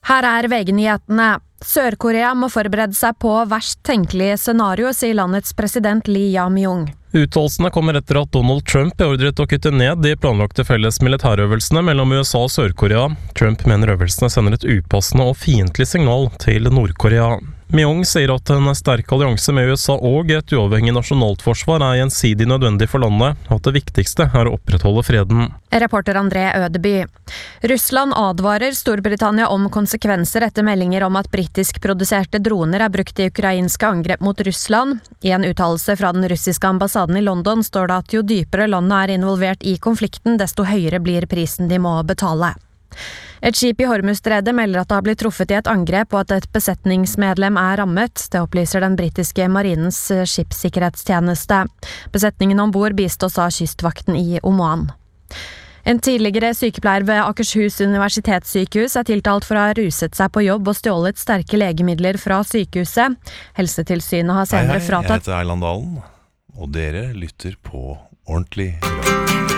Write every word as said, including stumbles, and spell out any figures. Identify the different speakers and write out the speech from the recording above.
Speaker 1: Her er V G-nyhetene. Sør-Korea må forberede seg på verst tenkelige scenario, sier landets president Lee Jae-myung.
Speaker 2: Uttalelsene kommer etter at Donald Trump beordret å kutte ned de planlagte felles militærøvelsene mellom U S A og Sør-Korea. Trump mener øvelsene sender et upassende og fiendtlig signal til Nord-Korea. Myung sier at en sterk allianse med U S A og et uavhengig nasjonalt forsvar er gjensidig nødvendig for landet, og at det viktigste er å opprettholde freden.
Speaker 1: Reporter André Ødeby. Russland advarer Storbritannia om konsekvenser etter meldinger om at britisk-produserte droner er brukt i ukrainske angrep mot Russland. I en uttalelse fra den russiske ambassaden i London står det at jo dypere landet er involvert i konflikten, desto høyere blir prisen de må betale. Et skip i Hormuzstredet melder at det har blitt truffet i et angrep og at et besetningsmedlem er rammet. Det opplyser den britiske marinens skipssikkerhetstjeneste. Besetningen ombord bistås av kystvakten i Oman. En tidligere sykepleier ved Akershus universitetssykehus er tiltalt for å ha ruset seg på jobb og stjålet sterke legemidler fra sykehuset. Helsetilsynet har senere fratatt...
Speaker 3: Hei, hei, jeg heter Erland Dalen, og dere lytter på Ordentlig Radio.